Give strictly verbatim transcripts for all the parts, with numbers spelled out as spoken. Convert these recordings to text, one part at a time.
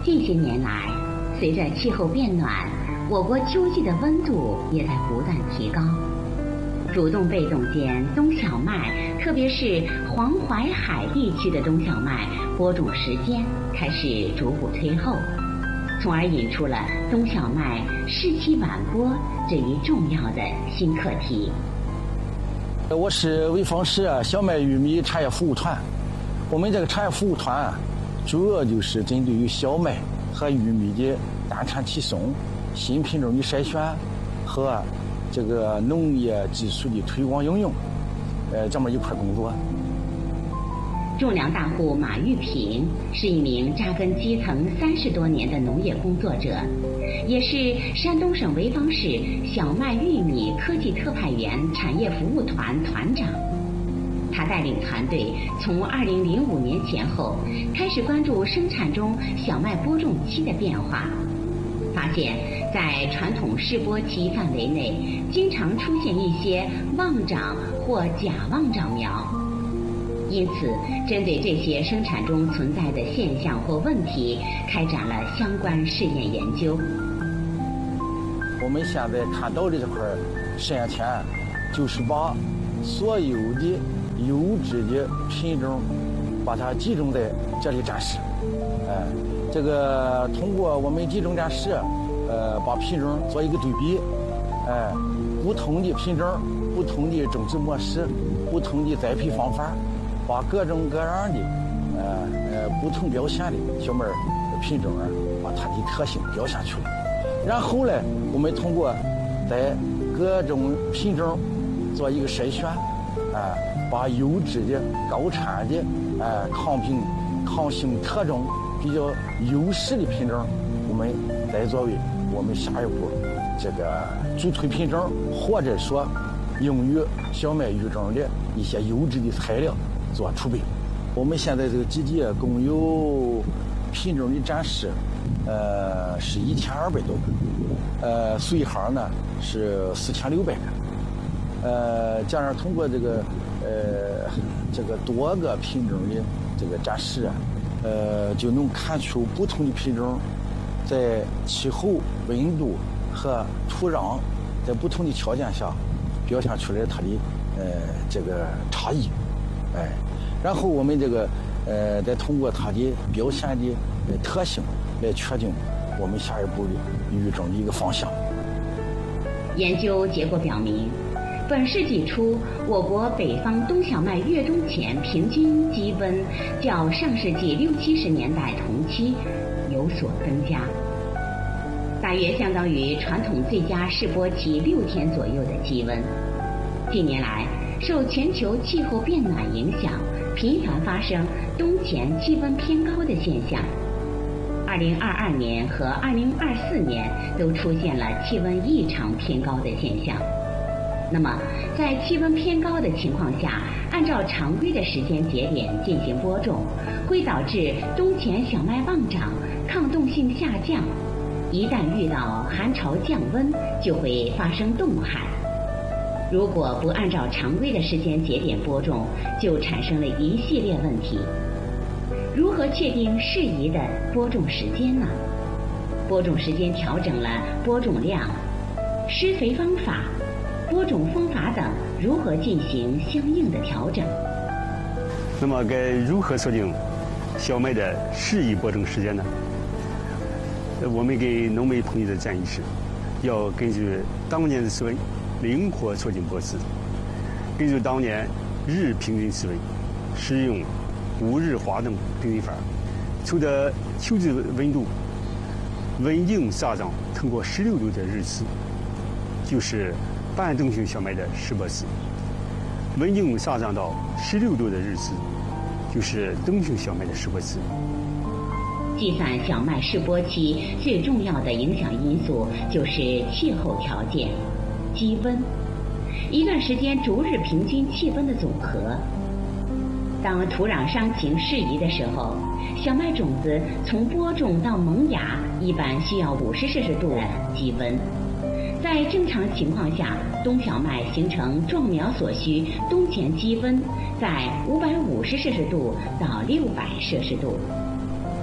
近些年来，随着气候变暖，我国秋季的温度也在不断提高。主动被动间，冬小麦，特别是黄淮海地区的冬小麦播种时间开始逐步推后，从而引出了冬小麦适期晚播这一重要的新课题。 我是潍坊市小麦玉米产业服务团，我们这个产业服务团主要就是针对于小麦和玉米的单产提送、新品种的筛选和这个农业技术的推广应用，呃，这么一块工作。 种粮大户马玉平是一名扎根基层三十多年的农业工作者，也是山东省潍坊市小麦玉米科技特派员产业服务团团长。他带领团队从二零零五年前后开始关注生产中小麦播种期的变化，发现在传统试播期范围内经常出现一些旺长或假旺长苗，因此针对这些生产中存在的现象或问题，开展了相关试验研究。 我们现在看到的这块实验田，就是把所有的优质的品种把它集中在这里展示。哎，这个通过我们集中展示，呃，把品种做一个对比，哎，不同的品种、不同的种植模式、不同的栽培方法，把各种各样的呃呃不同表现的小麦品种啊，把它的特性表现出来。然后呢，我们通过在各种品种做一个筛选，啊、呃，把优质的、高产的、呃抗病、抗性特征比较优势的品种，我们再作为我们下一步这个主推品种，或者说用于小麦育种的一些优质的材料做储备。我们现在这个基地共有品种的展示，呃，是一千二百多个，呃，随行呢是四千六百个，呃，加上通过这个呃这个多个品种的这个展示啊，呃，就能看出不同的品种在气候、温度和土壤在不同的条件下表现出来它的呃这个差异，哎，然后我们这个呃再通过它的表现的呃特性来确定我们下一步的育种的一个方向。 研究结果表明，本世纪初，我国北方冬小麦越冬前平均基温较上世纪六七十年代同期有所增加，大约相当于传统最佳试播期六天左右的基温。近年来，受全球气候变暖影响，频繁发生冬前气温偏高的现象。二零二二年和二零二四年都出现了气温异常偏高的现象。那么，在气温偏高的情况下，按照常规的时间节点进行播种，会导致冬前小麦旺长、抗冻性下降。一旦遇到寒潮降温，就会发生冻旱。如果不按照常规的时间节点播种，就产生了一系列问题。如何确定适宜的播种时间呢？播种时间调整了播种量、施肥方法、播种方法等如何进行相应的调整？ 那么该如何设定小麦的适宜播种时间呢？我们给农媒朋友的建议是，要根据当年的气温灵活促进播时，根据当年日平均气温，使用五日滑动平均法，求得秋季温度稳定下降超过十六度的日期，就是半冬型小麦的试播期；稳定下降到十六度的日期，就是冬型小麦的试播期。 计算小麦试播期最重要的影响因素就是气候条件、基温，一段时间逐日平均气温的总和。当土壤伤情适宜的时候，小麦种子从播种到萌芽一般需要五十摄氏度的基温。在正常情况下，冬小麦形成壮苗所需冬前基温在五百五十摄氏度到六百摄氏度。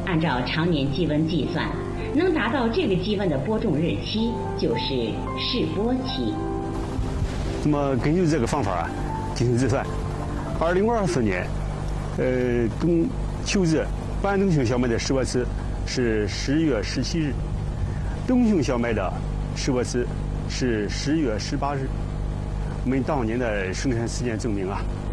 按照常年积温计算，能达到这个积温的播种日期就是试播期。 那么根据这个方法啊进行计算，二零二四年，呃，冬秋至半冬型小麦的试播期是十月十七日，冬型小麦的试播期是十月十八日。我们当年的生产实践证明啊，